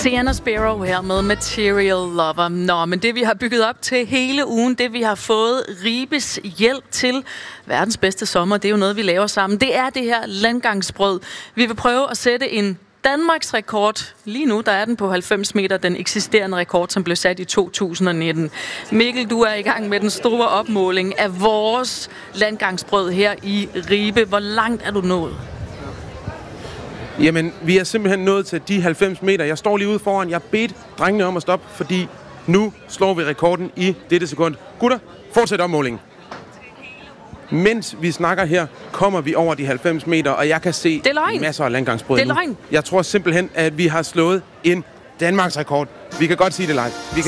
Sienna Sparrow her med Material Lover. Nå, men det vi har bygget op til hele ugen, det vi har fået Ribes hjælp til verdens bedste sommer, det er jo noget, vi laver sammen. Det er det her landgangsbrød. Vi vil prøve at sætte en Danmarks rekord. Lige nu, der er den på 90 meter, den eksisterende rekord, som blev sat i 2019. Mikkel, du er i gang med den store opmåling af vores landgangsbrød her i Ribe. Hvor langt er du nået? Jamen, vi er simpelthen nået til de 90 meter. Jeg står lige ude foran. Jeg bedt drengene om at stoppe, fordi nu slår vi rekorden i dette sekund. Gutter, fortsæt opmålingen. Mens vi snakker her, kommer vi over de 90 meter, og jeg kan se masser af landgangsbrød nu. Jeg tror simpelthen, at vi har slået en Danmarks rekord. Vi kan godt sige det live.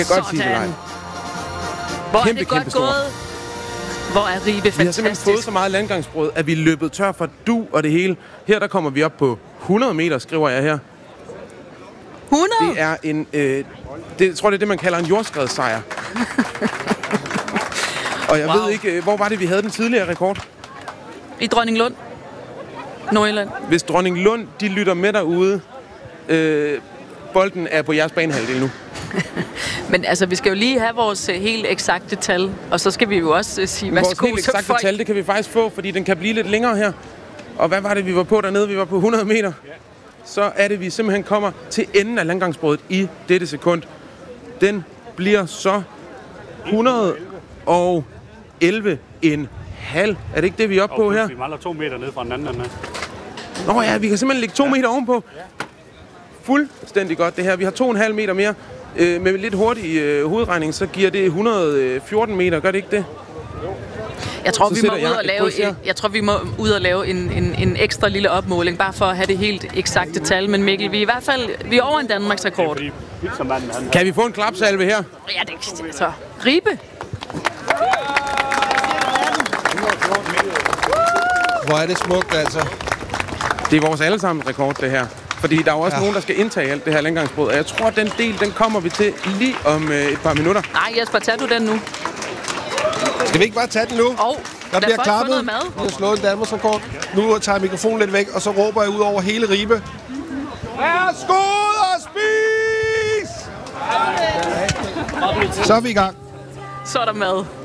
Hvor er det godt gået? Hvor er Ribe fantastisk. Vi har simpelthen fået så meget landgangsbrød, at vi er løbet tør for du og det hele. Her der kommer vi op på 100 meter, skriver jeg her. 100? Det er en... jeg tror, det er det, man kalder en jordskredssejr. Og jeg ved ikke, hvor var det, vi havde den tidligere rekord? I Dronninglund. Nordjylland. Hvis Dronninglund, de lytter med derude, bolden er på jeres banehalvdel nu. Men altså, vi skal jo lige have vores helt eksakte tal, og så skal vi jo også sige, vores helt eksakte tal, det kan vi faktisk få, fordi den kan blive lidt længere her. Og hvad var det, vi var på dernede? Vi var på 100 meter. Så er det, vi simpelthen kommer til enden af landgangsbrødet i dette sekund. Den bliver så 111,5. Er det ikke det, vi er oppe på her? Vi mangler 2 meter ned fra den anden ende. Nå ja, vi kan simpelthen ligge 2 meter ovenpå. Fuldstændig godt det her. Vi har 2,5 meter mere. Med lidt hurtig hovedregning, så giver det 114 meter. Gør det ikke det? Jeg tror, vi må ud og lave en ekstra lille opmåling, bare for at have det helt eksakte tal. Men Mikkel, vi er over en Danmarks rekord. Kan vi få en klapsalve her? Ja, det er så. Ribe. Hvor er det smukt, altså. Det er vores allesammens rekord, det her. Fordi der er jo også nogen, der skal indtage alt det her landgangsbrød. Og jeg tror, at den del, den kommer vi til lige om et par minutter. Nej, Jesper, tag du den nu. Skal vi ikke bare tage den nu? Der bliver klappet. Vi har slået en Danmarks rekord. Nu tager jeg mikrofonen lidt væk, og så råber jeg ud over hele Ribe. Værsgo og spis! Så er vi i gang. Så er der mad.